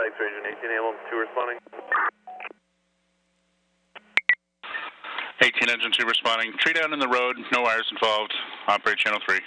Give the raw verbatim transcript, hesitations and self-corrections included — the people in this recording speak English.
X-ray engine eighteen, ambulance two responding. eighteen engine two responding. Tree down in the road, no wires involved. Operate channel three.